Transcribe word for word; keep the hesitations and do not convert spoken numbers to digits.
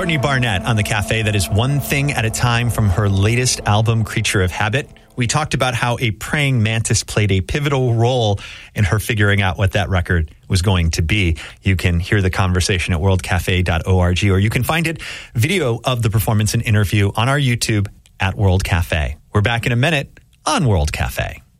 Courtney Barnett on The Cafe. That is One Thing at a Time from her latest album, Creature of Habit. We talked about how a praying mantis played a pivotal role in her figuring out what that record was going to be. You can hear the conversation at world cafe dot org, or you can find it, video of the performance and interview, on our YouTube at World Cafe. We're back in a minute on World Cafe.